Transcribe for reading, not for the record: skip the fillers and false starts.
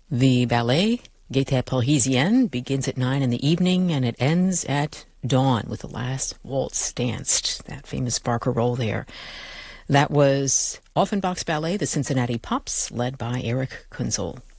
The ballet, Gaieté Parisienne, begins at 9 in the evening and it ends at dawn with the last waltz danced, that famous Barker roll there. That was Offenbach's ballet, The Cincinnati Pops, led by Eric Kunzel.